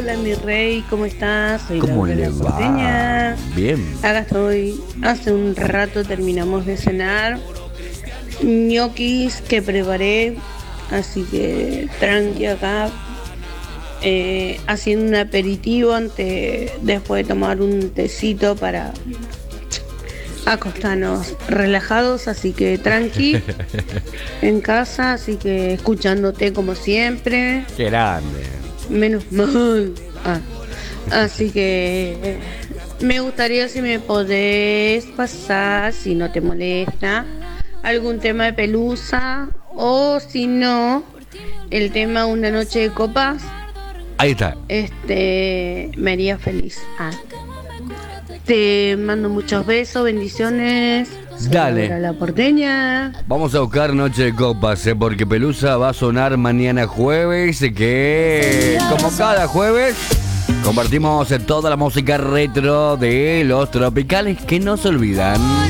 Hola mi rey, ¿cómo estás? Soy ¿Cómo Laura le la va? Porteña. Bien. Acá estoy. Hace un rato terminamos de cenar. Ñoquis que preparé. Así que tranqui acá. Haciendo un aperitivo después de tomar un tecito para acostarnos relajados. Así que tranqui en casa. Así que escuchándote como siempre. Qué grande. Menos mal. Así que me gustaría si me podés pasar, si no te molesta, algún tema de Pelusa o si no, el tema Una noche de copas. Ahí está. Me haría feliz. Te mando muchos besos, bendiciones. Dale. Laura la Porteña. Vamos a buscar Noche de Copas, porque Pelusa va a sonar mañana jueves, que como cada jueves compartimos toda la música retro de los tropicales que no se olvidan.